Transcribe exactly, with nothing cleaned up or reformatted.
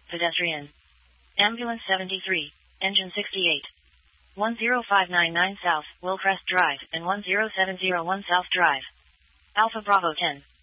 pedestrian. Ambulance seventy-three, engine sixty-eight. one zero five nine nine South, Willcrest Drive, and one zero seven zero one South Drive. Alpha Bravo ten.